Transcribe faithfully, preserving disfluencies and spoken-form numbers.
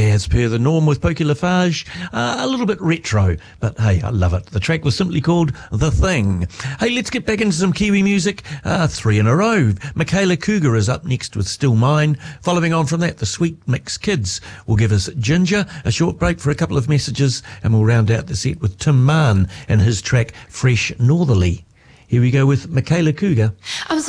Yeah, it's per the norm with Pokey Lafarge. Uh, a little bit retro, but hey, I love it. The track was simply called The Thing. Hey, let's get back into some Kiwi music. Uh, three in a row. Michaela Cougar is up next with Still Mine. Following on from that, the Sweet Mix Kids will give us Ginger. A short break for a couple of messages, and we'll round out the set with Tim Mann and his track Fresh Northerly. Here we go with Michaela Cougar. I'm so